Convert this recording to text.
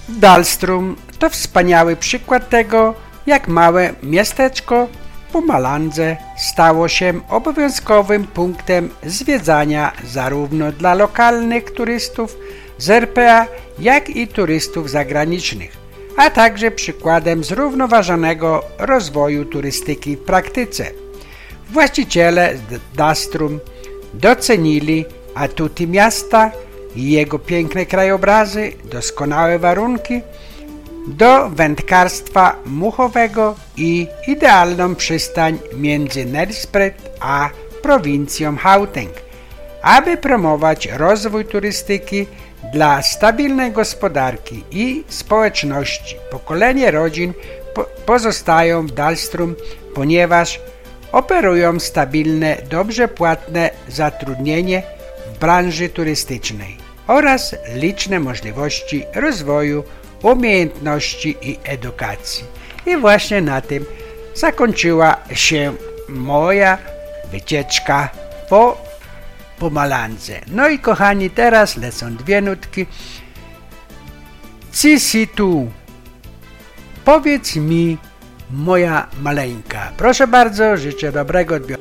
Dahlstrom to wspaniały przykład tego, jak małe miasteczko w Pumalandze stało się obowiązkowym punktem zwiedzania zarówno dla lokalnych turystów z RPA, jak i turystów zagranicznych, a także przykładem zrównoważonego rozwoju turystyki w praktyce. Właściciele Dahlstrom docenili atuty miasta i jego piękne krajobrazy, doskonałe warunki do wędkarstwa muchowego i idealną przystań między Nelspruit a prowincją Gauteng, aby promować rozwój turystyki dla stabilnej gospodarki i społeczności. Pokolenie rodzin pozostają w Dahlstrom, ponieważ oferują stabilne, dobrze płatne zatrudnienie w branży turystycznej oraz liczne możliwości rozwoju umiejętności i edukacji. I właśnie na tym zakończyła się moja wycieczka po Pumalandze. No i kochani, teraz lecą dwie nutki. Cisi tu, powiedz mi, moja maleńka. Proszę bardzo, życzę dobrego odbioru.